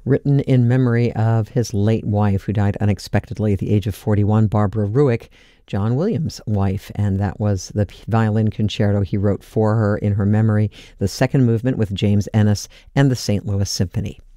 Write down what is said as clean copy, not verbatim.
written in memory of his late wife, who died unexpectedly at the age of 41, Barbara Ruick, John Williams' wife, and that was the violin concerto he wrote for her in her memory, the second movement with James Ennis, and the St. Louis Symphony.